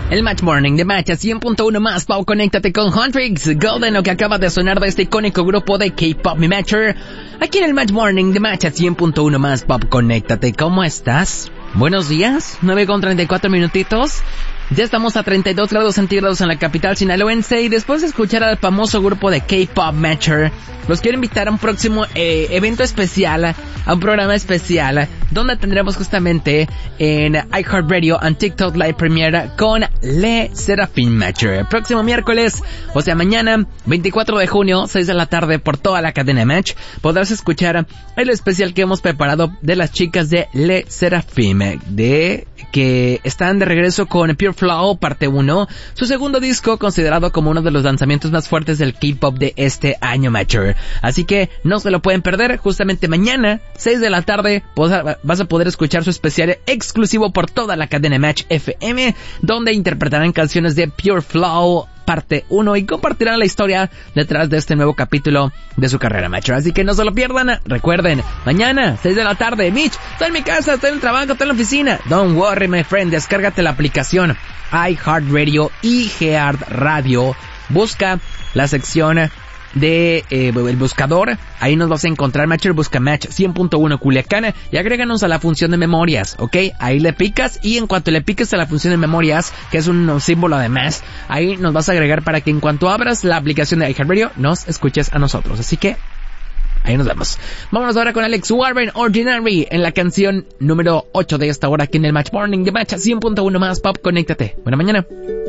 El Match Morning de Match a 100.1 más. Pau, conéctate con Huntrix Golden, lo que acaba de sonar de este icónico grupo de K-Pop Mi Matcher. Aquí en el Match Morning de Match a 100.1 más. Pau, conéctate. ¿Cómo estás? Buenos días. 9:34 minutitos. Ya estamos a 32 grados centígrados en la capital sinaloense y después de escuchar al famoso grupo de K-Pop Matcher, los quiero invitar a un próximo evento especial, a un programa especial, donde tendremos justamente en iHeartRadio and TikTok Live Premiere con Le Serafin Matcher. Próximo miércoles, o sea mañana, 24 de junio, 6 de la tarde, por toda la cadena Match, podrás escuchar el especial que hemos preparado de las chicas de Le Serafim, que están de regreso con Pure Flow parte 1, su segundo disco considerado como uno de los lanzamientos más fuertes del K-pop de este año, Matcher. Así que no se lo pueden perder. Justamente mañana, 6 de la tarde, vas a poder escuchar su especial exclusivo por toda la cadena Match FM, donde interpretarán canciones de Pure Flow parte 1 y compartirán la historia detrás de este nuevo capítulo de su carrera, Matcher. Así que no se lo pierdan. Recuerden, mañana, 6 de la tarde, Mitch, estoy en mi casa, estoy en el trabajo, estoy en la oficina. Don't worry, my friend, descárgate la aplicación iHeartRadio y iHeart Radio. Busca la sección de el buscador, ahí nos vas a encontrar, Matcher, busca Match 100.1 Culiacán y agréganos a la función de memorias, ¿ok? Ahí le picas y en cuanto le piques a la función de memorias, que es un símbolo de más, ahí nos vas a agregar para que en cuanto abras la aplicación de iHeartRadio, nos escuches a nosotros. Así que ahí nos vemos. Vámonos ahora con Alex Warren, Ordinary, en la canción número 8 de esta hora aquí en el Match Morning de Match 100.1 más. Pop, conéctate. Buena mañana.